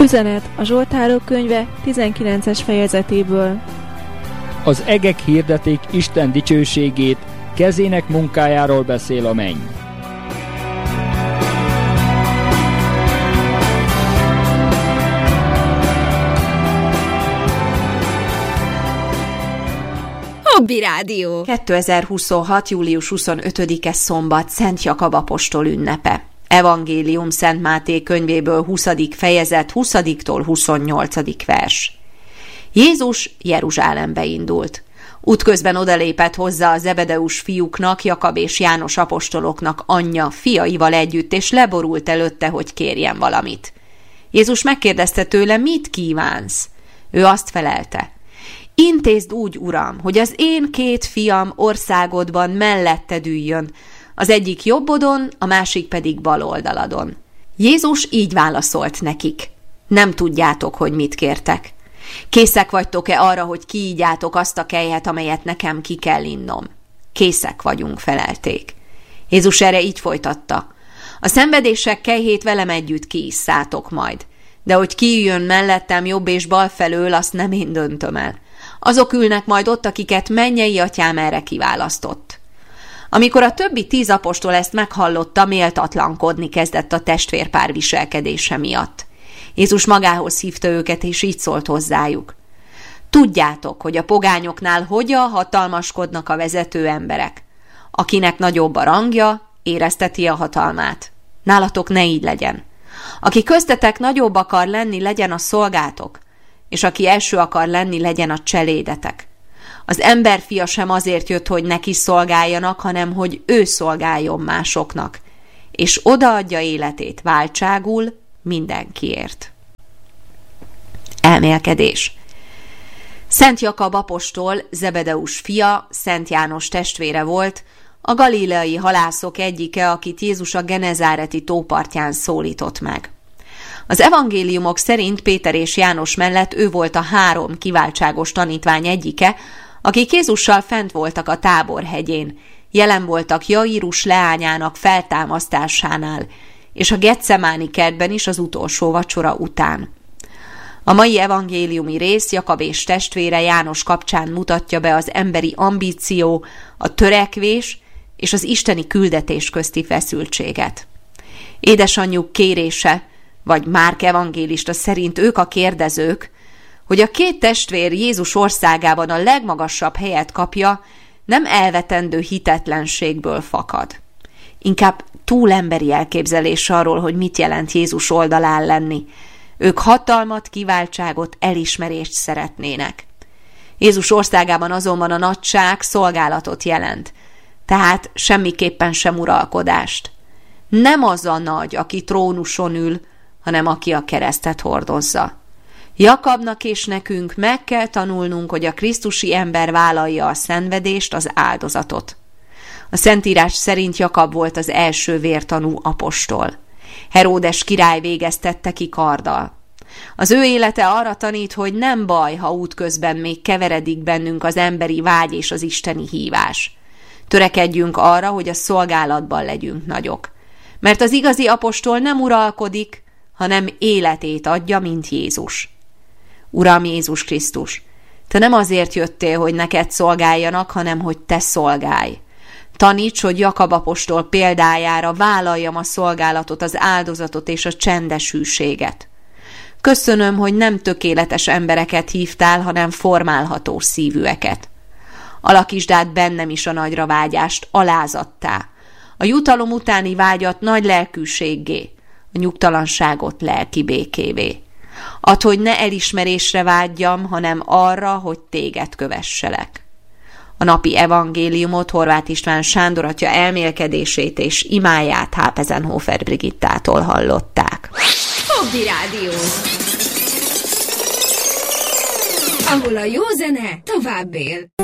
Üzenet a Zsoltárok könyve 19. fejezetéből. Az egek hirdetik Isten dicsőségét, kezének munkájáról beszél a menny. Hobby Rádió. 2026. július 25-e szombat, Szent Jakab apostol ünnepe. Evangélium Szent Máté könyvéből 20. fejezet 20-tól 28. vers. Jézus Jeruzsálembe indult. Útközben odalépett hozzá a Zebedeus fiúknak, Jakab és János apostoloknak anyja, fiaival együtt, és leborult előtte, hogy kérjen valamit. Jézus megkérdezte tőle, mit kívánsz? Ő azt felelte: intézd úgy, Uram, hogy az én 2 fiam országodban melletted üljön, az egyik jobbodon, a másik pedig bal oldaladon. Jézus így válaszolt nekik: nem tudjátok, hogy mit kértek. Készek vagytok-e arra, hogy kiígyátok azt a kelyhet, amelyet nekem ki kell innom? Készek vagyunk, felelték. Jézus erre így folytatta: a szenvedések kelyhét velem együtt kiisszátok majd, de hogy kiüljön mellettem jobb és bal felől, azt nem én döntöm el. Azok ülnek majd ott, akiket mennyei atyám erre kiválasztott. Amikor a többi 10 apostol ezt meghallotta, méltatlankodni kezdett a testvérpár viselkedése miatt. Jézus magához hívta őket, és így szólt hozzájuk: tudjátok, hogy a pogányoknál hogyan hatalmaskodnak a vezető emberek. Akinek nagyobb a rangja, érezteti a hatalmát. Nálatok ne így legyen. Aki köztetek nagyobb akar lenni, legyen a szolgátok, és aki első akar lenni, legyen a cselédetek. Az emberfia sem azért jött, hogy neki szolgáljanak, hanem hogy ő szolgáljon másoknak, és odaadja életét váltságul mindenkiért. Elmélkedés. Szent Jakab apostol, Zebedeus fia, Szent János testvére volt, a galileai halászok egyike, akit Jézus a Genezáreti tópartján szólított meg. Az evangéliumok szerint Péter és János mellett ő volt a 3 kiváltságos tanítvány egyike, akik Jézussal fent voltak a Tábor hegyén, jelen voltak Jairus leányának feltámasztásánál, és a Getsemáni kertben is az utolsó vacsora után. A mai evangéliumi rész Jakab és testvére János kapcsán mutatja be az emberi ambíció, a törekvés és az isteni küldetés közti feszültséget. Édesanyjuk kérése, vagy Márk evangélista szerint ők a kérdezők, hogy a 2 testvér Jézus országában a legmagasabb helyet kapja, nem elvetendő hitetlenségből fakad. Inkább túlemberi elképzelés arról, hogy mit jelent Jézus oldalán lenni. Ők hatalmat, kiváltságot, elismerést szeretnének. Jézus országában azonban a nagyság szolgálatot jelent, tehát semmiképpen sem uralkodást. Nem az a nagy, aki trónuson ül, hanem aki a keresztet hordozza. Jakabnak és nekünk meg kell tanulnunk, hogy a krisztusi ember vállalja a szenvedést, az áldozatot. A Szentírás szerint Jakab volt az első vértanú apostol. Heródes király végeztette ki karddal. Az ő élete arra tanít, hogy nem baj, ha útközben még keveredik bennünk az emberi vágy és az isteni hívás. Törekedjünk arra, hogy a szolgálatban legyünk nagyok. Mert az igazi apostol nem uralkodik, hanem életét adja, mint Jézus. Uram Jézus Krisztus, te nem azért jöttél, hogy neked szolgáljanak, hanem hogy te szolgálj. Taníts, hogy Jakab apostol példájára vállaljam a szolgálatot, az áldozatot és a csendes hűséget. Köszönöm, hogy nem tökéletes embereket hívtál, hanem formálható szívűeket. Alakítsd át bennem is a nagyra vágyást, alázattá, a jutalom utáni vágyat nagy lelkűséggé, a nyugtalanságot lelki békévé. Add, hogy ne elismerésre vágyjam, hanem arra, hogy téged kövesselek. A napi evangéliumot Horváth István Sándor atya elmélkedését és imáját Hápezenhofer Brigittától hallották. Hobby Rádió. Ahol a jó zene tovább él.